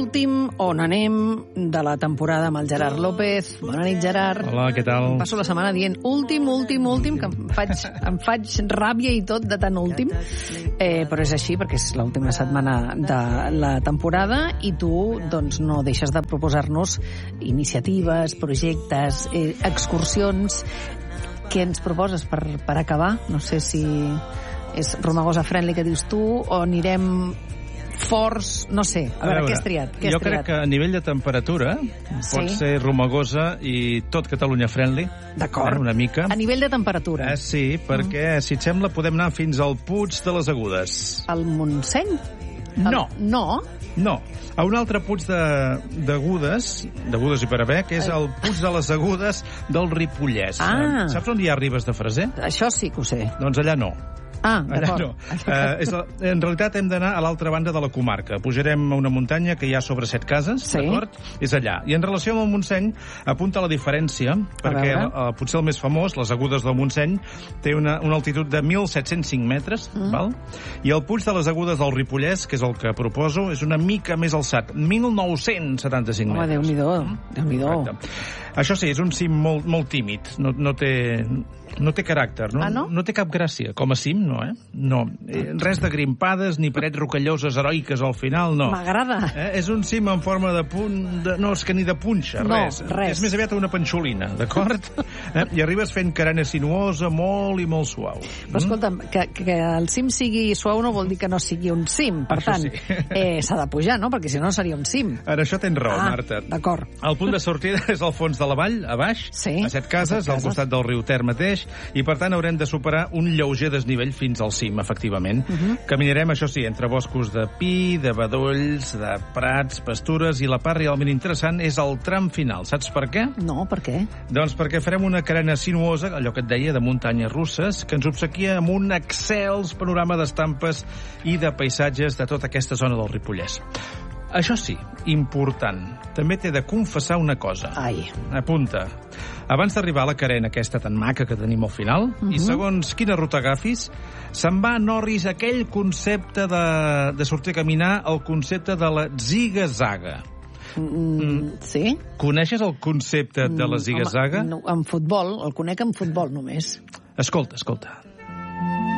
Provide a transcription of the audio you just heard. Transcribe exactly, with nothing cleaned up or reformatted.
l'últim On anem de la temporada amb el Gerard López. Bona nit, Gerard. Hola, què tal? Passo la setmana dient últim, últim, últim, que em faig, em faig ràbia i tot de tan últim. Eh, però és així, perquè és l'última setmana de la temporada i tu doncs, no deixes de proposar-nos iniciatives, projectes, eh, excursions. Què ens proposes per, per acabar? No sé si és Romagosa Friendly que dius tu o anirem forts, no sé. A, a veure, veure, què has triat? Què has jo crec triat? que a nivell de temperatura sí? pot ser Romagosa i tot Catalunya Friendly. D'acord. Eh, una mica. A nivell de temperatura. Eh, sí, perquè, mm. si et sembla, podem anar fins al Puig de les Agudes. Al Montseny? No. El... No? No. A un altre Puig d'Agudes, d'Agudes i Parabé, que és el Puig de les Agudes del Ripollès. Ah. Saps on hi ha Ribes de Freser? Això sí que ho sé. Doncs allà no. Ah, allà no. Uh, és la, en realitat hem d'anar a l'altra banda de la comarca. Pujarem a una muntanya que hi ha sobre set cases, sí? d'acord? És allà. I en relació amb el Montseny, apunta la diferència, perquè uh, potser el més famós, les Agudes del Montseny, té una, una altitud de mil set-cents cinc metres, mm. val? I el Puig de les Agudes del Ripollès, que és el que proposo, és una mica més alçat, mil nou-cents setanta-cinc Home, metres. Déu-n'hi-do, Déu-n'hi-do. Això sí, és un cim molt, molt tímid, no, no, té, no té caràcter, no? Ah, no? No té cap gràcia, com a cim, no, eh? No, eh, res de grimpades ni parets rocalloses heroiques al final, no. M'agrada. Eh? És un cim en forma de punt, de, no, és que ni de punxa, no, res. res. És més aviat una panxolina, d'acord? eh? I arribes fent carena sinuosa, molt i molt suau. Però escolta'm, que, que el cim sigui suau no vol dir que no sigui un cim, per això tant, sí. eh, s'ha de pujar, no? Perquè si no seria un cim. En això tens raó, ah, Marta. D'acord. El punt de sortida és al fons de la vall, a baix, sí, a set cases, al costat del riu Ter mateix, i per tant haurem de superar un lleuger desnivell fins al cim, efectivament. Uh -huh. Caminarem, això sí, entre boscos de pi, de bedolls, de prats, pastures, i la part realment interessant és el tram final. Saps per què? No, per què? Doncs perquè farem una carena sinuosa, allò que et deia, de muntanyes russes, que ens obsequia amb un excels panorama d'estampes i de paisatges de tota aquesta zona del Ripollès. Això sí, important, també t'he de confessar una cosa. Ai. Apunta. Abans d'arribar a la carena aquesta tan maca que tenim al final, uh -huh. i segons quina ruta agafis, se'n va a Norris aquell concepte de, de sortir a caminar, el concepte de la ziga-zaga. Mm, mm. Sí? Coneixes el concepte de la ziga-zaga? No, en futbol, el conec en futbol només. Escolta, escolta.